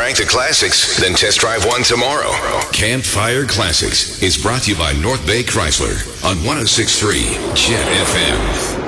crank the classics, then test drive one tomorrow. Campfire Classics is brought to you by North Bay Chrysler on 106.3 Jet FM.